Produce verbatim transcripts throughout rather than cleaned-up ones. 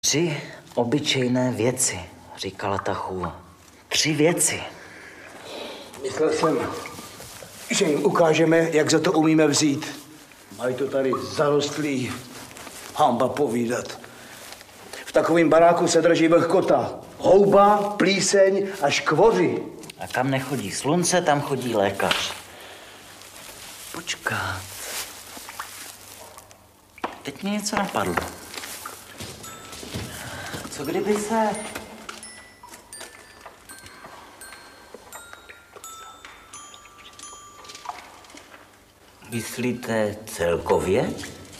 Tři obyčejné věci, říkala ta chůva. Tři věci. Myslel jsem, že jim ukážeme, jak za to umíme vzít. Mají to tady zarostlý, hamba povídat. V takovém baráku se drží vlhkota. Houba, plíseň a škvoři. A kam nechodí slunce, tam chodí lékař. Počkat. Teď mě něco napadlo. Co kdyby se... Myslíte celkově?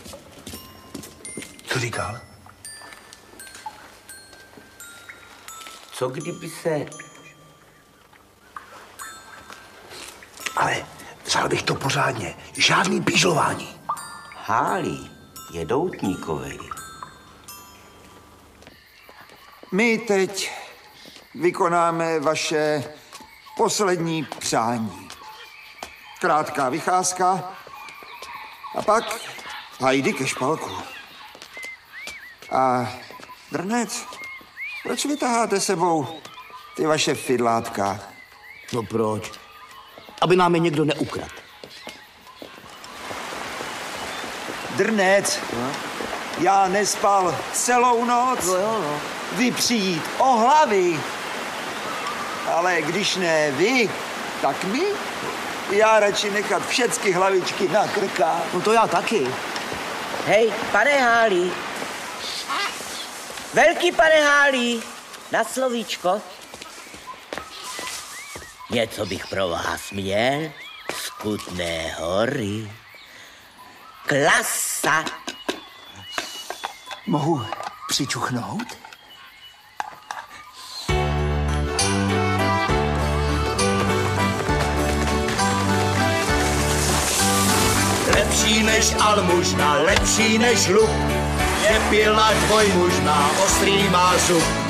Co říkal? Co kdyby se... Ale vzal bych to pořádně. Žádný pížlování. Hálí je doutníkovej. My teď vykonáme vaše poslední přání. Krátká vycházka a pak hajdy ke špalku. A Drnec, proč vytaháte sebou ty vaše fidlátka? No proč? Aby nám je někdo neukradl. Drnec, no? Já nespal celou noc. No jo, no. Vy přijít o hlavy. Ale když ne vy, tak my. Já radši nechat všechny hlavičky na krkách. No to já taky. Hej, pane Hálí. Velký pane Hálí, na slovíčko. Něco bych pro vás měl z Kutné Hory. Klasa. Mohu přičuchnout? Lepší než almužna, lepší než luk, je pila dvojmužná, ostrý má zub.